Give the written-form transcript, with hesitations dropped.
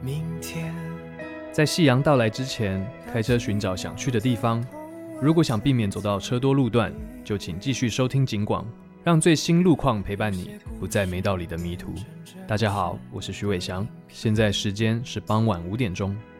在夕阳到来之前，开车寻找想去的地方。如果想避免走到车多路段，就请继续收听警广，让最新路况陪伴你，不再没道理的迷途。大家好，我是徐伟翔，现在时间是傍晚5点钟。